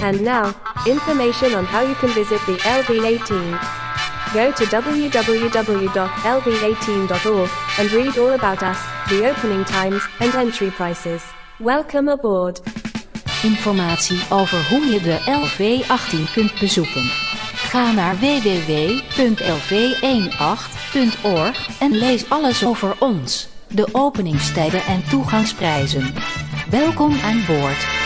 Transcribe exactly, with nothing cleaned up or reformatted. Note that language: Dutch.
And now, information on how you can visit the L V eighteen. Go to w w w dot l v eighteen dot org and read all about us, the opening times, and entry prices. Welcome aboard. Informatie over hoe je de L V achttien kunt bezoeken. Ga naar w w w punt l v achttien punt org en lees alles over ons, de openingstijden en toegangsprijzen. Welkom aan boord.